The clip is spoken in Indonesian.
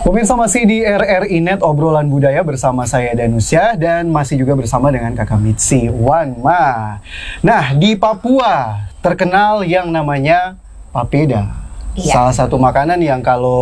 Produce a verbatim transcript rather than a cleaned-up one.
Pemirsa, masih di R R I Net obrolan budaya bersama saya Danusya dan masih juga bersama dengan Kakak Mitsi Wanma. Nah, di Papua terkenal yang namanya papeda. Iya. Salah satu makanan yang kalau